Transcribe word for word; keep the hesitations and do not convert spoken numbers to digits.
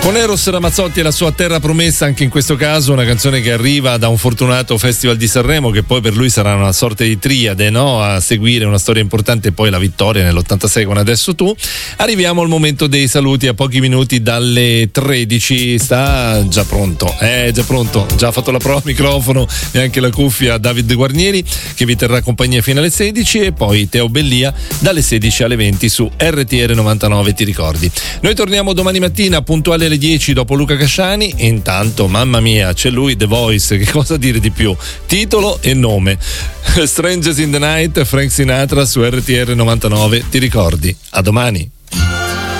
Con Eros Ramazzotti e la sua Terra Promessa, anche in questo caso una canzone che arriva da un fortunato Festival di Sanremo, che poi per lui sarà una sorta di triade, no? A seguire una storia importante e poi la vittoria nell'ottantasei con Adesso Tu. Arriviamo al momento dei saluti, a pochi minuti dalle tredici. Sta già pronto, è già pronto, già ha fatto la prova microfono e anche la cuffia David Guarnieri, che vi terrà compagnia fino alle sedici, e poi Teo Bellia dalle sedici alle venti su R T R novantanove, ti ricordi. Noi torniamo domani mattina puntuali alle dieci dopo Luca Casciani. E intanto, mamma mia, c'è lui, The Voice, che cosa dire di più? Titolo e nome. Strangers in the Night, Frank Sinatra su R T R novantanove, ti ricordi. A domani.